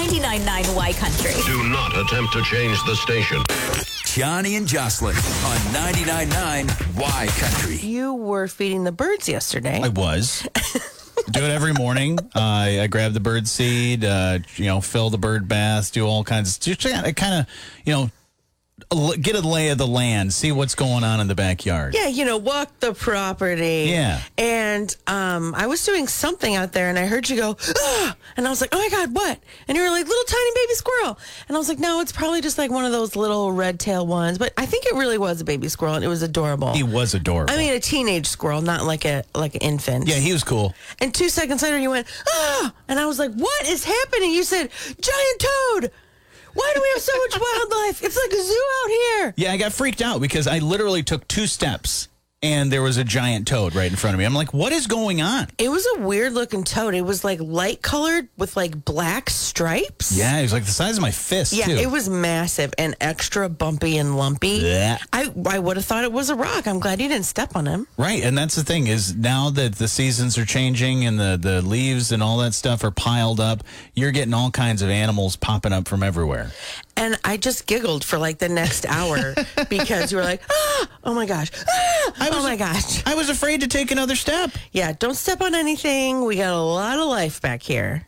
99.9 Y Country. Do not attempt to change the station. Johnny and Jocelyn on 99.9 Y Country. You were feeding the birds yesterday. I was. Do it every morning. I grab the bird seed, fill the bird bath, do all kinds of, just kind of, get a lay of the land, see what's going on in the backyard. Yeah, walk the property. Yeah. And I was doing something out there, and I heard you go, ah! And I was like, oh, my God, what? And you were like, little tiny baby squirrel. And I was like, no, it's probably just like one of those little red tail ones. But I think it really was a baby squirrel, and it was adorable. He was adorable. I mean, a teenage squirrel, not like an infant. Yeah, he was cool. And 2 seconds later, you went, ah! And I was like, what is happening? You said, giant toad. Why do we have so much wildlife? It's like a zoo out here. Yeah, I got freaked out because I literally took 2 steps and there was a giant toad right in front of me. I'm like, what is going on? It was a weird looking toad. It was like light colored with like black stripes. Yeah, it was like the size of my fist, yeah, too. it was massive and extra bumpy and lumpy. Blech. I would have thought it was a rock. I'm glad you didn't step on him. Right, and that's the thing is now that the seasons are changing and the leaves and all that stuff are piled up, you're getting all kinds of animals popping up from everywhere. And I just giggled for like the next hour because you were like, oh my gosh, oh my gosh. I was afraid to take another step. Yeah, don't step on anything. We got a lot of life back here.